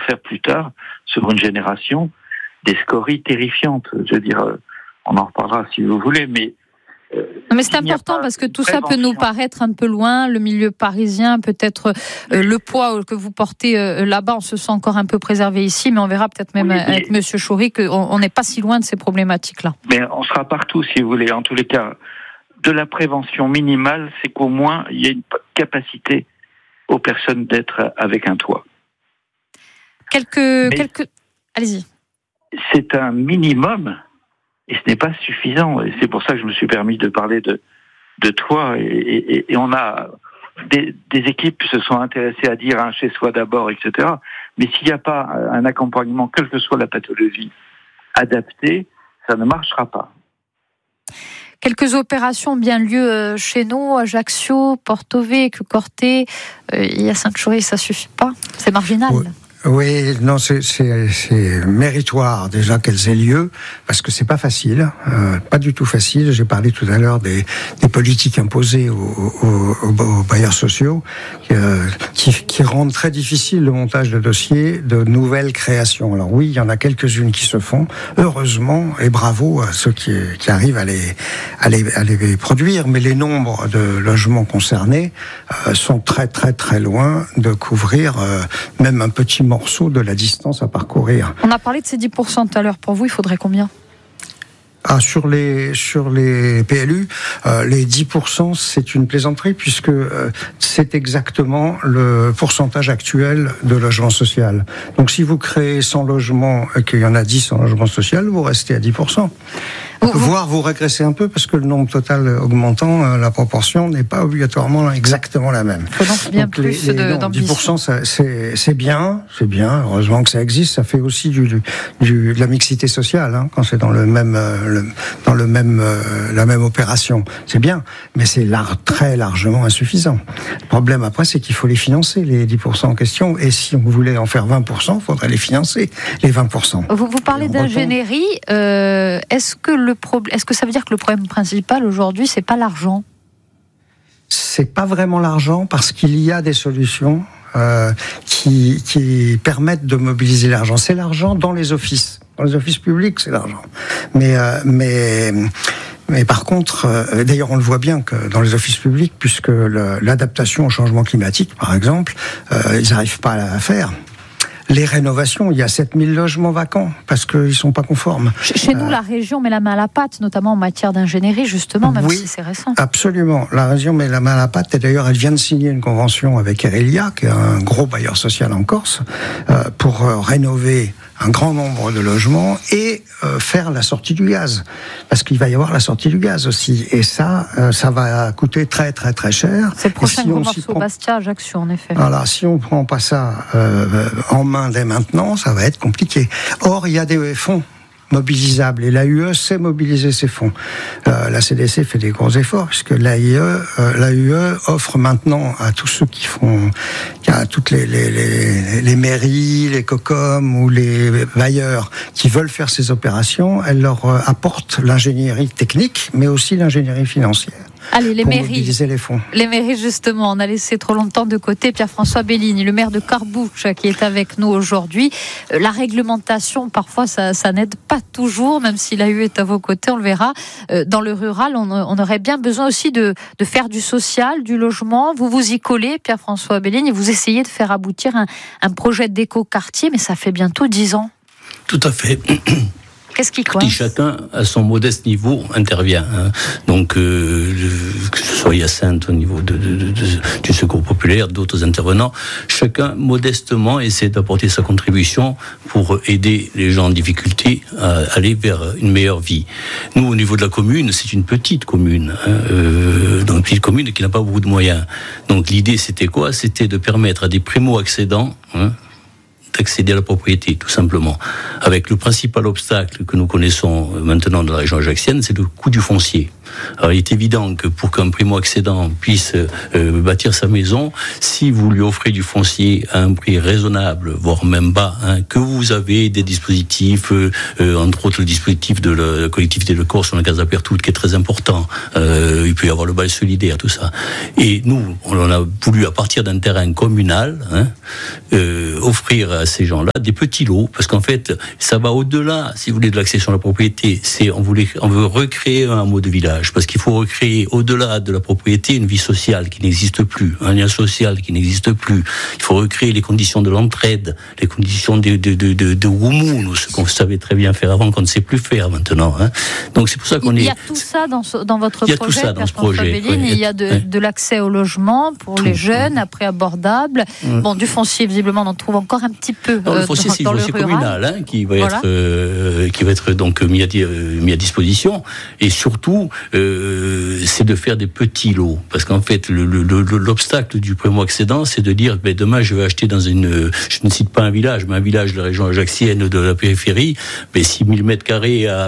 faire plus tard, sur une génération, des scories terrifiantes. Je veux dire, on en reparlera si vous voulez, mais c'est important parce que tout ça peut nous paraître un peu loin, le milieu parisien, peut-être le poids que vous portez là-bas, on se sent encore un peu préservé ici, mais on verra peut-être même avec M. Choury qu'on n'est pas si loin de ces problématiques-là. Mais on sera partout, si vous voulez. En tous les cas, de la prévention minimale, c'est qu'au moins, il y a une capacité aux personnes d'être avec un toit. Allez-y. C'est un minimum. Et ce n'est pas suffisant. Et c'est pour ça que je me suis permis de parler de toit. Et on a des équipes qui se sont intéressées à dire un chez-soi d'abord, etc. Mais s'il n'y a pas un accompagnement, quelle que soit la pathologie, adapté, ça ne marchera pas. Quelques opérations ont bien lieu chez nous, Ajaccio, Porto-Vecchio, Corté. Il y a Sainte-Choury, ça suffit pas. C'est marginal. Oui, non, c'est méritoire déjà qu'elles aient lieu, parce que c'est pas facile, pas du tout facile. J'ai parlé tout à l'heure des politiques imposées aux bailleurs sociaux, qui rendent très difficile le montage de dossiers de nouvelles créations. Alors oui, il y en a quelques-unes qui se font, heureusement, et bravo à ceux qui arrivent à les produire, mais les nombres de logements concernés sont très très très loin de couvrir même un petit morceau de la distance à parcourir. On a parlé de ces 10% tout à l'heure. Pour vous, il faudrait combien ? Sur les PLU, les 10%, c'est une plaisanterie puisque c'est exactement le pourcentage actuel de logement social. Donc si vous créez 100 logements et qu'il y en a 10 en logement social, vous restez à 10%. Voire vous régressez un peu parce que le nombre total augmentant, la proportion n'est pas obligatoirement exactement la même. Il faut donc bien plus d'ambition. 10%, c'est bien, heureusement que ça existe, ça fait aussi de la mixité sociale, hein, quand c'est dans la même opération. C'est bien, mais c'est très largement insuffisant. Le problème après, c'est qu'il faut les financer, les 10% en question, et si on voulait en faire 20%, il faudrait les financer, les 20%. Vous parlez d'ingénierie, est-ce que ça veut dire que le problème principal aujourd'hui, c'est pas l'argent ? C'est pas vraiment l'argent, parce qu'il y a des solutions qui permettent de mobiliser l'argent. C'est l'argent dans les offices. Dans les offices publics, c'est l'argent. Mais par contre, d'ailleurs, on le voit bien que dans les offices publics, puisque l'adaptation au changement climatique, par exemple, ils n'arrivent pas à la faire. Les rénovations, il y a 7000 logements vacants parce qu'ils ne sont pas conformes. Chez nous, la région met la main à la pâte, notamment en matière d'ingénierie, justement, même si c'est récent. Absolument. La région met la main à la pâte. Et d'ailleurs, elle vient de signer une convention avec Erelia, qui est un gros bailleur social en Corse, pour rénover un grand nombre de logements et faire la sortie du gaz. Parce qu'il va y avoir la sortie du gaz aussi. Et ça va coûter très très très cher. C'est le prochain gros morceau Bastia, Ajaccio, en effet. Voilà, si on ne prend pas ça en main dès maintenant, ça va être compliqué. Or, il y a des fonds mobilisables et l'AUE sait mobiliser ces fonds. La CDC fait des gros efforts puisque l'AUE offre maintenant à tous ceux à toutes les mairies, les COCOM ou les bailleurs qui veulent faire ces opérations, elle leur apporte l'ingénierie technique mais aussi l'ingénierie financière. Allez, les mairies. Mobiliser les fonds. Les mairies, justement, on a laissé trop longtemps de côté Pierre-François Bellini, le maire de Carbouche, qui est avec nous aujourd'hui. La réglementation, parfois, ça n'aide pas toujours, même si l'AU est à vos côtés, on le verra. Dans le rural, on aurait bien besoin aussi de faire du social, du logement. Vous vous y collez, Pierre-François Bellini, vous essayez de faire aboutir un projet d'éco-quartier, mais ça fait bientôt 10 ans. Tout à fait. Qu'est-ce qui coince ? Chacun, à son modeste niveau, intervient. Donc, que ce soit Hyacinthe au niveau du secours populaire, d'autres intervenants, chacun, modestement, essaie d'apporter sa contribution pour aider les gens en difficulté à aller vers une meilleure vie. Nous, au niveau de la commune, c'est une petite commune, donc une petite commune qui n'a pas beaucoup de moyens. Donc, l'idée, c'était quoi ? C'était de permettre à des primo-accédants, d'accéder à la propriété, tout simplement. Avec le principal obstacle que nous connaissons maintenant dans la région ajaxienne, c'est le coût du foncier. Alors, il est évident que pour qu'un primo-accédant puisse bâtir sa maison, si vous lui offrez du foncier à un prix raisonnable, voire même bas, que vous avez des dispositifs, entre autres le dispositif de la collectivité de Corse sur la Casa Pertude qui est très important, il peut y avoir le bail solidaire, tout ça. Et nous, on a voulu, à partir d'un terrain communal, offrir à ces gens-là des petits lots, parce qu'en fait, ça va au-delà, si vous voulez, de l'accession à la propriété. On veut recréer un hameau de village, parce qu'il faut recréer, au-delà de la propriété, une vie sociale qui n'existe plus, un lien social qui n'existe plus. Il faut recréer les conditions de l'entraide, les conditions de Woumoun, ce qu'on savait très bien faire avant, qu'on ne sait plus faire maintenant. Donc c'est pour ça qu'on Il y a tout ça dans votre projet. Il y a tout ça dans ce projet. Béline, il y a de l'accès au logement pour les jeunes, à prix abordable. Bon, du foncier, visiblement, on en trouve encore un petit peu. Le foncier, c'est le foncier communal qui va être donc mis à disposition. Et surtout, c'est de faire des petits lots, parce qu'en fait, l'obstacle du primo-accédant, c'est de dire, demain, je vais acheter dans je ne cite pas un village, mais un village de la région ajaxienne de la périphérie, mais si 1000 mètres carrés à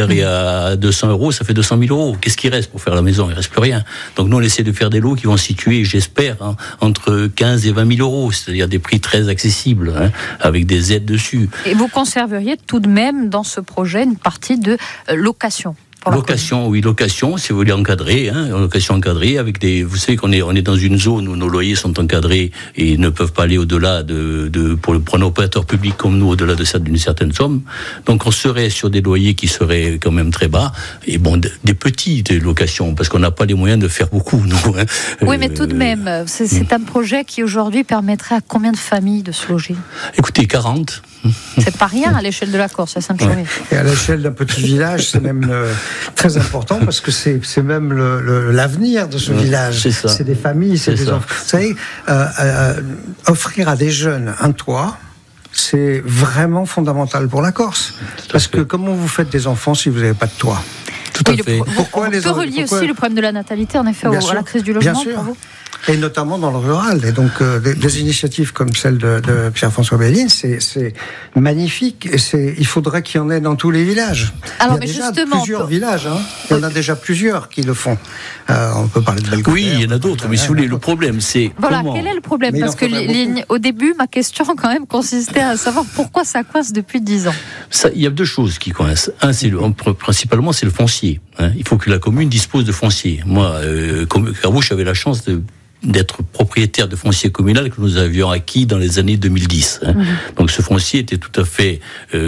200 euros, ça fait 200 000 euros. Qu'est-ce qui reste pour faire la maison? Il reste plus rien. Donc nous, on essaie de faire des lots qui vont se situer, j'espère, entre 15 et 20 000 euros, c'est-à-dire des prix très accessibles, avec des aides dessus. Et vous conserveriez tout de même dans ce projet une partie de location? Location, si vous voulez, encadrée, location encadrée, avec vous savez qu'on est dans une zone où nos loyers sont encadrés et ne peuvent pas aller au-delà pour un opérateur public comme nous, au-delà d'une certaine somme. Donc on serait sur des loyers qui seraient quand même très bas, et des petites locations, parce qu'on n'a pas les moyens de faire beaucoup, nous. Oui, mais tout de même, c'est un projet qui aujourd'hui permettrait à combien de familles de se loger? Écoutez, 40. C'est pas rien à l'échelle de la Corse, à Sainte-Chaumet. Et à l'échelle d'un petit village, c'est même très important, parce que c'est même l'avenir de ce village. C'est des familles, c'est des enfants. Vous savez, offrir à des jeunes un toit, c'est vraiment fondamental pour la Corse. Parce que comment vous faites des enfants si vous n'avez pas de toit? Tout à fait. On peut relier aussi le problème de la natalité, en effet, à la crise du logement. Bien sûr. Pour vous. Et notamment dans le rural. Et donc, des initiatives comme celle de Pierre-François Béline, c'est magnifique. Et il faudrait qu'il y en ait dans tous les villages. Alors, il y a déjà justement, plusieurs villages. Il y en a déjà plusieurs qui le font. On peut parler de Belcourt. Oui, il y en a d'autres. Mais si vous voulez, le problème, c'est quel est le problème? Parce que au début, ma question, quand même, consistait à savoir pourquoi ça coince depuis 10 ans. Il y a deux choses qui coincent. Principalement, c'est le foncier. Il faut que la commune dispose de foncier. Moi, Carbouche avait la chance d'être propriétaire de foncier communal que nous avions acquis dans les années 2010. Donc ce foncier était tout à fait,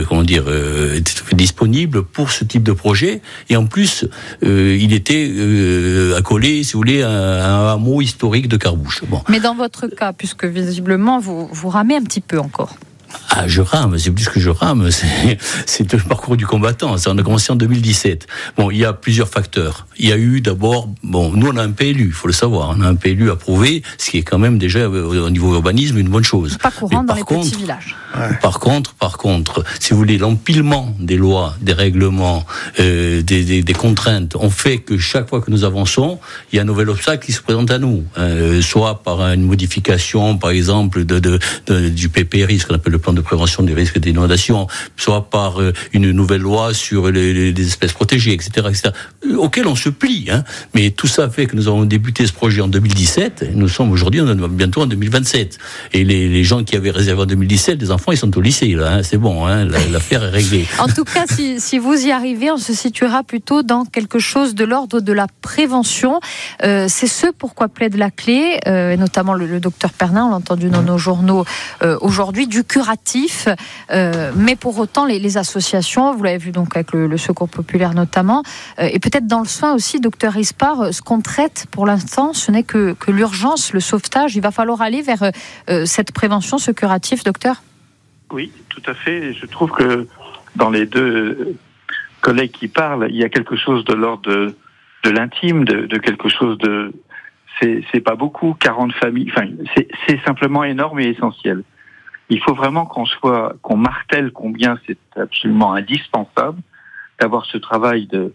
disponible pour ce type de projet. Et en plus, il était accolé, si vous voulez, à un hameau historique de Carbouche. Bon. Mais dans votre cas, puisque visiblement vous ramez un petit peu encore. Ah, je rame, c'est plus que je rame, c'est le parcours du combattant. Ça, on a commencé en 2017. Bon, il y a plusieurs facteurs. Il y a eu d'abord, nous on a un PLU, il faut le savoir, on a un PLU approuvé, ce qui est quand même déjà au niveau urbanisme une bonne chose. Pas courant dans les petits villages. Par contre, si vous voulez, l'empilement des lois, des règlements, des contraintes, ont fait que chaque fois que nous avançons, il y a un nouvel obstacle qui se présente à nous, soit par une modification, par exemple, du PPRI, ce qu'on appelle le plan de prévention des risques d'inondation, soit par une nouvelle loi sur les espèces protégées, etc., auquel on se plie. Mais tout ça fait que nous avons débuté ce projet en 2017, et nous sommes aujourd'hui bientôt en 2027. Et les gens qui avaient réservé en 2017, les enfants, ils sont au lycée, là. C'est bon, l'affaire est réglée. En tout cas, si vous y arrivez, on se situera plutôt dans quelque chose de l'ordre de la prévention. C'est ce pourquoi plaide la clé, notamment le docteur Pernin, on l'a entendu dans nos journaux aujourd'hui, du curatif, mais pour autant les associations, vous l'avez vu donc avec le Secours populaire notamment, et peut-être dans le soin aussi, docteur Rispart, ce qu'on traite pour l'instant, ce n'est que l'urgence, le sauvetage. Il va falloir aller vers cette prévention, ce curatif, docteur? Oui, tout à fait. Je trouve que dans les deux collègues qui parlent, il y a quelque chose de l'ordre de l'intime, de quelque chose de... C'est pas beaucoup, 40 familles, enfin, c'est simplement énorme et essentiel. Il faut vraiment qu'on martèle combien c'est absolument indispensable d'avoir ce travail de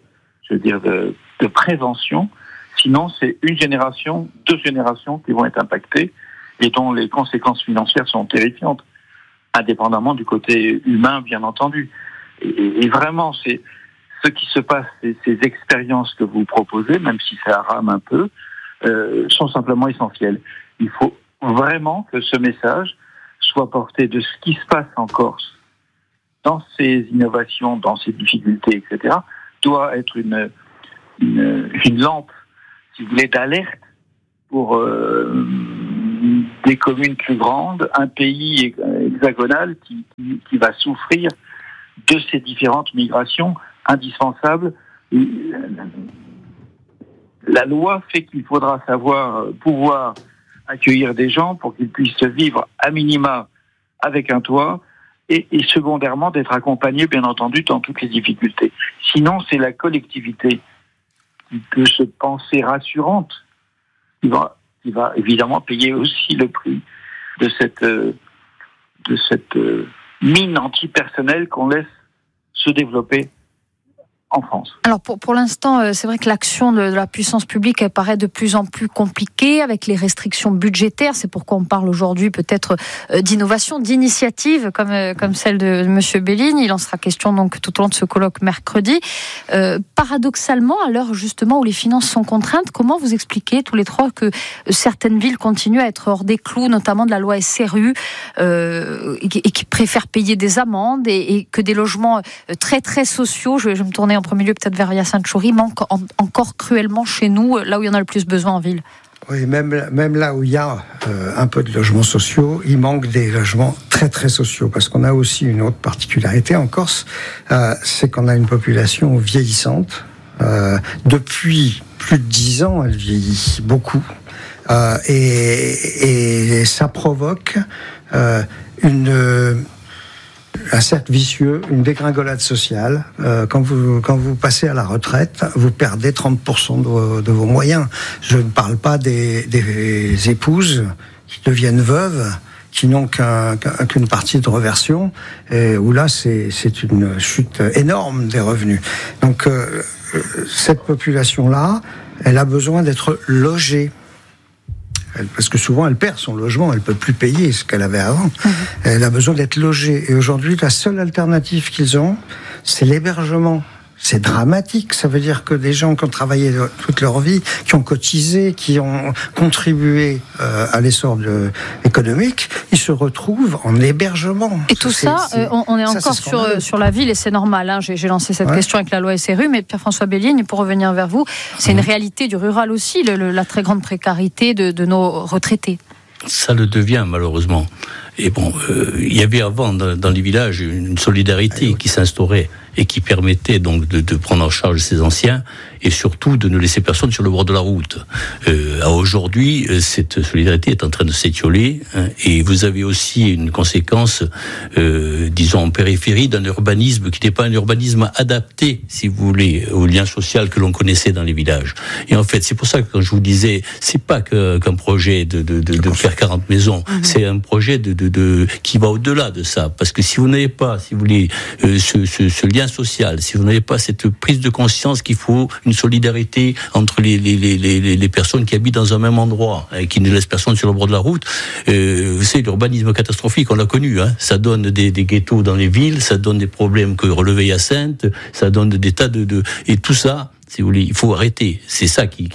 prévention. Sinon, c'est une génération, 2 générations qui vont être impactées et dont les conséquences financières sont terrifiantes, indépendamment du côté humain, bien entendu. Et vraiment, ce qui se passe, ces expériences que vous proposez, même si ça rame un peu, sont simplement essentielles. Il faut vraiment que ce message soit porté de ce qui se passe en Corse, dans ces innovations, dans ces difficultés, etc., doit être une lampe, si vous voulez, d'alerte pour des communes plus grandes, un pays hexagonal qui va souffrir de ces différentes migrations indispensables. La loi fait qu'il faudra pouvoir accueillir des gens pour qu'ils puissent vivre à minima avec un toit et secondairement d'être accompagnés, bien entendu, dans toutes les difficultés. Sinon, c'est la collectivité qui peut se penser rassurante qui va évidemment payer aussi le prix de cette mine antipersonnelle qu'on laisse se développer en France. Alors pour l'instant, c'est vrai que l'action de la puissance publique elle paraît de plus en plus compliquée avec les restrictions budgétaires. C'est pourquoi on parle aujourd'hui peut-être d'innovation, d'initiative comme celle de Monsieur Belligne. Il en sera question donc tout au long de ce colloque mercredi. Paradoxalement, à l'heure justement où les finances sont contraintes, comment vous expliquez tous les trois que certaines villes continuent à être hors des clous, notamment de la loi SRU, et qui préfèrent payer des amendes et que des logements très très sociaux, je vais me tourner en premier lieu peut-être vers Hyacinthe Tchouri, manque encore cruellement chez nous, là où il y en a le plus besoin en ville. Oui, même là où il y a un peu de logements sociaux, il manque des logements très très sociaux, parce qu'on a aussi une autre particularité en Corse, c'est qu'on a une population vieillissante. Depuis plus de 10 ans, elle vieillit beaucoup, et ça provoque un cercle vicieux, une dégringolade sociale. Quand vous passez à la retraite, vous perdez 30% de vos moyens. Je ne parle pas des épouses qui deviennent veuves, qui n'ont qu'une partie de reversion, où là c'est une chute énorme des revenus. Donc cette population-là, elle a besoin d'être logée. Parce que souvent elle perd son logement, elle peut plus payer ce qu'elle avait avant. Elle a besoin d'être logée. Et aujourd'hui, la seule alternative qu'ils ont, c'est l'hébergement. C'est dramatique. Ça veut dire que des gens qui ont travaillé toute leur vie, qui ont cotisé, qui ont contribué à l'essor économique, ils se retrouvent en hébergement. Et tout ça, on est encore sur la ville, et c'est normal. Hein. J'ai lancé cette question avec la loi SRU, mais Pierre-François Belligne, pour revenir vers vous, c'est une réalité du rural aussi, la très grande précarité de nos retraités. Ça le devient malheureusement. Et bon, il y avait avant dans les villages une solidarité qui s'instaurait et qui permettait donc de prendre en charge ces anciens et surtout de ne laisser personne sur le bord de la route. Aujourd'hui, cette solidarité est en train de s'étioler, hein, et vous avez aussi une conséquence, disons en périphérie, d'un urbanisme qui n'est pas un urbanisme adapté, si vous voulez, au lien social que l'on connaissait dans les villages. Et en fait, c'est pour ça que quand je vous disais, c'est pas qu'un projet de faire 40 maisons, c'est un projet qui va au-delà de ça. Parce que si vous n'avez pas, si vous voulez, ce lien social, si vous n'avez pas cette prise de conscience qu'il faut une solidarité entre les personnes qui habitent dans un même endroit et qui ne laissent personne sur le bord de la route, vous savez, l'urbanisme catastrophique, on l'a connu, hein, ça donne des ghettos dans les villes, ça donne des problèmes que relevait Hyacinthe, ça donne des tas et tout ça, si vous voulez, il faut arrêter. C'est ça qui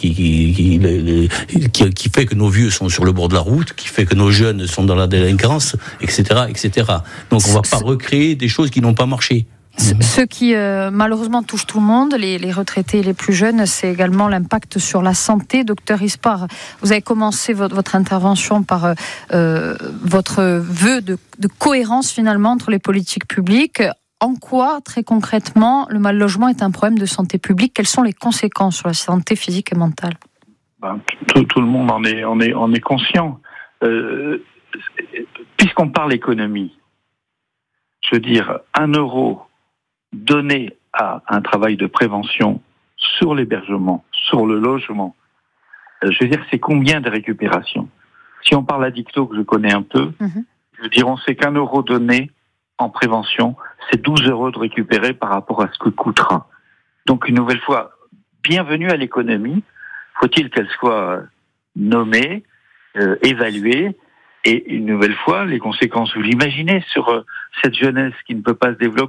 fait que nos vieux sont sur le bord de la route, qui fait que nos jeunes sont dans la délinquance, etc., etc. Donc on va pas recréer des choses qui n'ont pas marché. Ce qui malheureusement touche tout le monde, les retraités et les plus jeunes, c'est également l'impact sur la santé. Docteur Ispar, vous avez commencé votre intervention par votre vœu de cohérence finalement entre les politiques publiques. En quoi, très concrètement, le mal-logement est un problème de santé publique? Quelles sont les conséquences sur la santé physique et mentale? Tout le monde en est conscient. Puisqu'on parle économie, je veux dire, 1 euro donné à un travail de prévention sur l'hébergement, sur le logement, je veux dire, c'est combien de récupération? Si on parle addicto, que je connais un peu, je veux dire, on sait qu'1 euro donné en prévention, c'est 12 euros de récupérer par rapport à ce que coûtera. Donc, une nouvelle fois, bienvenue à l'économie. Faut-il qu'elle soit nommée, évaluée, et une nouvelle fois, les conséquences, vous l'imaginez, sur cette jeunesse qui ne peut pas se développer.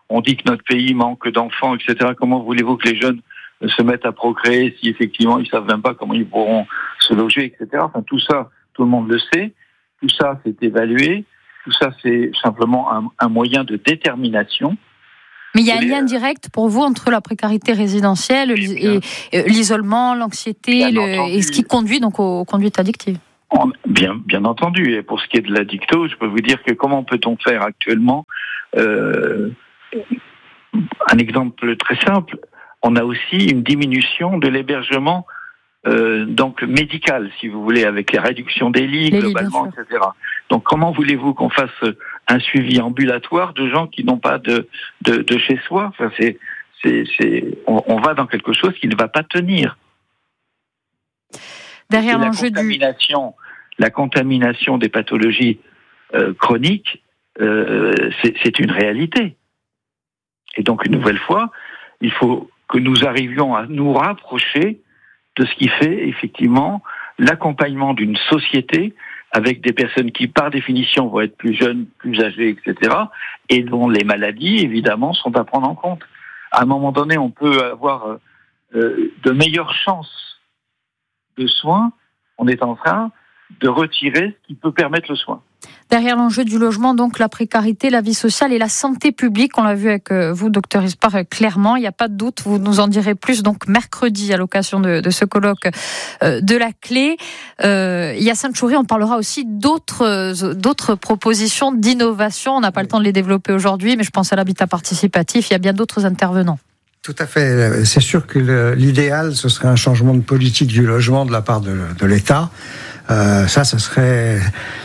on dit que notre pays manque d'enfants, etc. Comment voulez-vous que les jeunes se mettent à procréer si effectivement ils savent même pas comment ils pourront se loger, etc. Enfin, tout ça, tout le monde le sait. Tout ça, c'est évalué. Tout ça, c'est simplement un moyen de détermination. Mais il y a un lien direct pour vous entre la précarité résidentielle et l'isolement, l'anxiété et ce qui conduit donc aux conduites addictives. Bien entendu. Et pour ce qui est de l'addicto, je peux vous dire que comment peut-on faire actuellement un exemple très simple, on a aussi une diminution de l'hébergement donc médical, si vous voulez, avec les réductions des lits, globalement, etc. Donc comment voulez-vous qu'on fasse un suivi ambulatoire de gens qui n'ont pas de chez soi? Enfin, on va dans quelque chose qui ne va pas tenir. Derrière l'enjeu la contamination des pathologies chroniques, c'est une réalité. Et donc, une nouvelle fois, il faut que nous arrivions à nous rapprocher de ce qui fait effectivement l'accompagnement d'une société avec des personnes qui, par définition, vont être plus jeunes, plus âgées, etc., et dont les maladies, évidemment, sont à prendre en compte. À un moment donné, on peut avoir de meilleures chances de soins. On est en train de retirer ce qui peut permettre le soin. Derrière l'enjeu du logement, donc la précarité, la vie sociale et la santé publique, on l'a vu avec vous, docteur Ispar, clairement, il n'y a pas de doute, vous nous en direz plus donc mercredi à l'occasion de ce colloque de la clé. Hyacinthe Choury, on parlera aussi d'autres propositions d'innovation, on n'a pas le temps de les développer aujourd'hui, mais je pense à l'habitat participatif, il y a bien d'autres intervenants. Tout à fait. C'est sûr que l'idéal, ce serait un changement de politique du logement de la part de l'État. Ça serait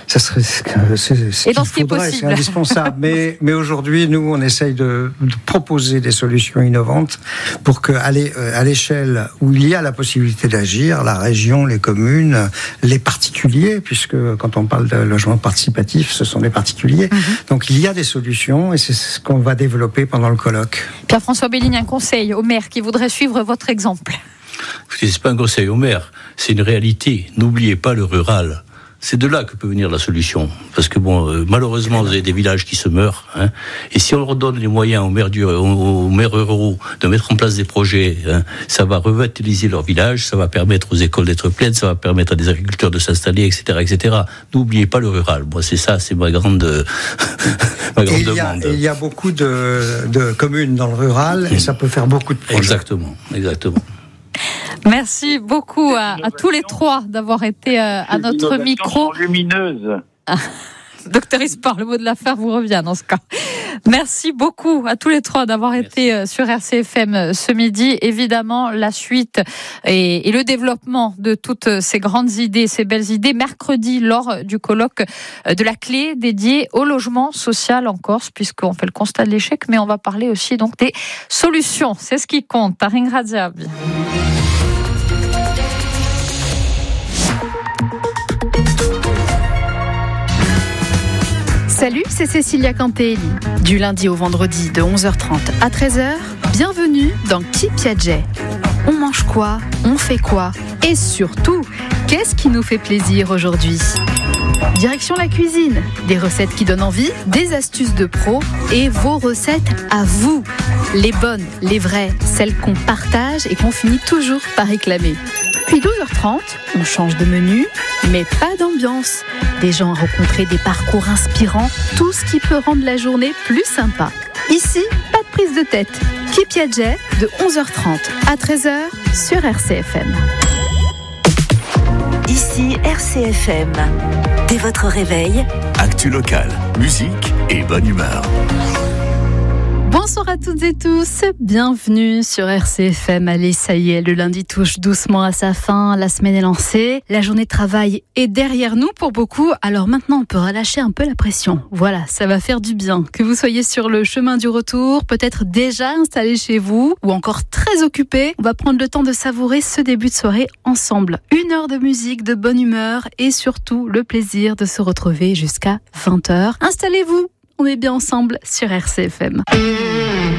c'est indispensable. Mais aujourd'hui, nous, on essaye de proposer des solutions innovantes pour que, à l'échelle où il y a la possibilité d'agir, la région, les communes, les particuliers, puisque quand on parle de logement participatif, ce sont des particuliers. Donc, il y a des solutions et c'est ce qu'on va développer pendant le colloque. Pierre-François Belligne, un conseil aux maires qui voudraient suivre votre exemple. C'est pas un conseil au maire, c'est une réalité. N'oubliez pas le rural. C'est de là que peut venir la solution. Parce que malheureusement, vous avez des villages qui se meurent. Et si on redonne les moyens aux maires ruraux de mettre en place des projets, ça va revitaliser leur village, ça va permettre aux écoles d'être pleines, ça va permettre à des agriculteurs de s'installer, etc., etc. N'oubliez pas le rural. Moi, c'est ma grande demande. Il y a beaucoup de communes dans le rural et ça peut faire beaucoup de projets. Exactement. Merci beaucoup à tous les trois d'avoir été à notre micro. Lumineuse. Docteur Ispar, le mot de la fin vous revient dans ce cas. Merci beaucoup à tous les trois d'avoir été sur RCFM ce midi. Évidemment, la suite et le développement de toutes ces grandes idées, ces belles idées, mercredi lors du colloque de la clé dédié au logement social en Corse, puisqu'on fait le constat de l'échec, mais on va parler aussi donc des solutions. C'est ce qui compte. Taring Radiab. Salut, c'est Cécilia Cantelli. Du lundi au vendredi de 11h30 à 13h, bienvenue dans Qui Piaget. On mange quoi? On fait quoi? Et surtout, qu'est-ce qui nous fait plaisir aujourd'hui? Direction la cuisine, des recettes qui donnent envie, des astuces de pro et vos recettes à vous. Les bonnes, les vraies, celles qu'on partage et qu'on finit toujours par réclamer. Puis 12h30, on change de menu, mais pas d'ambiance. Des gens à rencontrer, des parcours inspirants, tout ce qui peut rendre la journée plus sympa. Ici, pas de prise de tête. Qui Piaget de 11h30 à 13h sur RCFM. Ici RCFM. Dès votre réveil, actu local, musique et bonne humeur. Bonsoir à toutes et tous, bienvenue sur RCFM. Allez, ça y est, le lundi touche doucement à sa fin, la semaine est lancée, la journée de travail est derrière nous pour beaucoup, alors maintenant on peut relâcher un peu la pression. Voilà, ça va faire du bien. Que vous soyez sur le chemin du retour, peut-être déjà installé chez vous ou encore très occupé, on va prendre le temps de savourer ce début de soirée ensemble. 1 heure de musique, de bonne humeur et surtout le plaisir de se retrouver jusqu'à 20h. Installez-vous. On est bien ensemble sur RCFM.